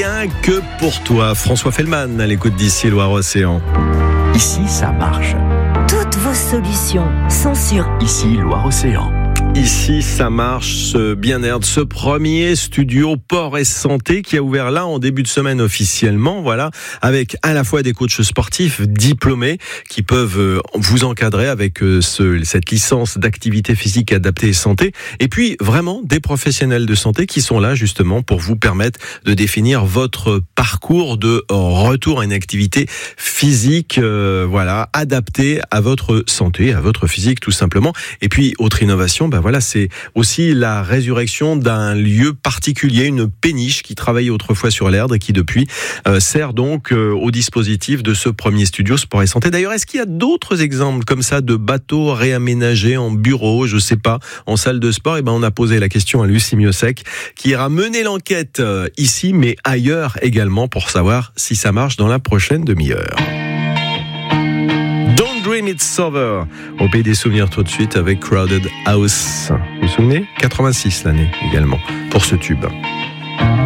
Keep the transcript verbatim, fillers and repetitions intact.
rien que pour toi. François Fellman à l'écoute d'ici Loire-Océan. Ici, ça marche. Toutes vos solutions sont sur Ici, Loire-Océan. Ici, ça marche, ce bien-être, ce premier studio Port et Santé qui a ouvert là en début de semaine officiellement, voilà, avec à la fois des coachs sportifs diplômés qui peuvent vous encadrer avec ce, cette licence d'activité physique adaptée et santé, et puis vraiment des professionnels de santé qui sont là justement pour vous permettre de définir votre parcours de retour à une activité physique, euh, voilà, adaptée à votre santé, à votre physique tout simplement. Et puis, autre innovation, ben voilà, c'est aussi la résurrection d'un lieu particulier, une péniche qui travaillait autrefois sur l'Erdre et qui depuis euh, sert donc euh, au dispositif de ce premier studio Sport et Santé. D'ailleurs, est-ce qu'il y a d'autres exemples comme ça de bateaux réaménagés en bureau, je sais pas, en salle de sport? Et ben, on a posé la question à Lucie Miosek qui ira mener l'enquête euh, ici, mais ailleurs également pour savoir si ça marche dans la prochaine demi-heure. Dream It's Over. Au pays des souvenirs tout de suite avec Crowded House. Vous vous souvenez ? quatre-vingt-six l'année également pour ce tube.